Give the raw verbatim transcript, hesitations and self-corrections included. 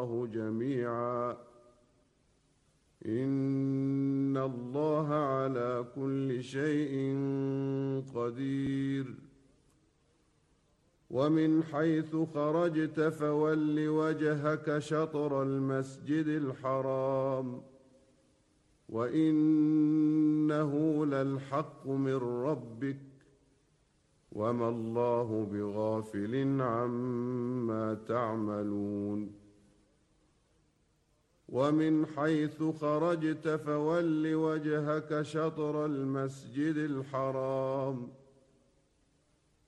الله جميعا إن الله على كل شيء قدير ومن حيث خرجت فول وجهك شطر المسجد الحرام وإنه للحق من ربك وما الله بغافل عما تعملون ومن حيث خرجت فول وجهك شطر المسجد الحرام